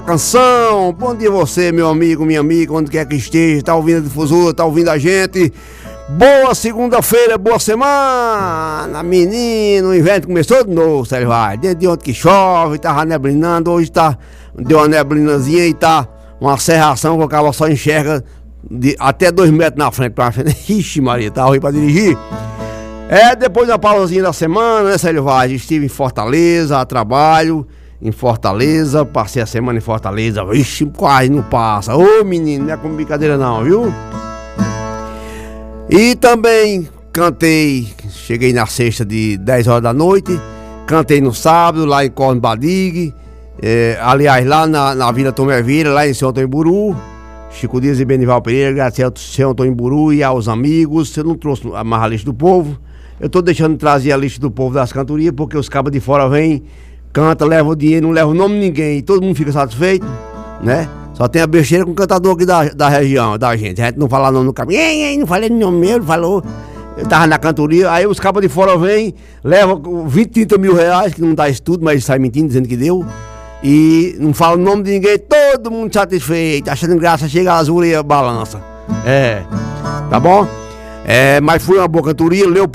canção. Bom dia você, meu amigo, minha amiga, onde quer que esteja, tá ouvindo a difusora, tá ouvindo a gente. Boa segunda-feira, boa semana, menino. O inverno começou de novo, Selvagem. Desde ontem que chove, tava neblinando, hoje deu uma neblinazinha e tá uma cerração que o cabo só enxerga até 2 metros na frente. Ixi, Maria, tá ruim pra dirigir. Depois da pausazinha da semana, né, Selvagem? Estive em Fortaleza, a trabalho em Fortaleza, passei a semana em Fortaleza. Ixi, quase não passa. Ô, menino, não é com brincadeira não, viu? E também cantei, cheguei na sexta de 10 horas da noite, cantei no sábado, lá em Corno Badig, aliás, lá na Vila Tomé Vieira, lá em São Antônio Buru. Chico Dias e Benival Pereira, agradecer ao São Antônio Buru e aos amigos. Eu não trouxe mais a lista do povo, eu tô deixando de trazer a lista do povo das cantorias, porque os cabos de fora vêm, canta, leva o dinheiro, não leva o nome de ninguém, e todo mundo fica satisfeito, né? Só tem a besteira com o cantador aqui da região, da gente. A gente não fala nome no caminho, não falei nome meu, ele falou. Eu tava na cantoria, aí os cabos de fora vêm, levam 20, 30 mil reais, que não dá isso tudo, mas sai mentindo, dizendo que deu. E não fala o nome de ninguém, todo mundo satisfeito, achando graça, chega as orelhas, balança. Tá bom? Mas foi uma boa cantoria,